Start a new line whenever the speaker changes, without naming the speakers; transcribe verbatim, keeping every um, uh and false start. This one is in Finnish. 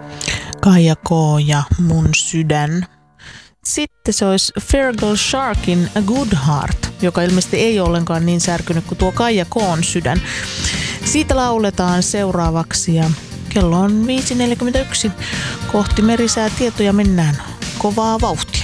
Kaija K. ja Mun sydän. Sitten se olisi Fergal Sharkin A Good Heart, joka ilmeisesti ei ole ollenkaan niin särkynyt kuin tuo Kaija K:n sydän. Siitä lauletaan seuraavaksi ja kello on viisi neljäkymmentäyksi. Kohti merisäätietoja mennään kovaa vauhtia.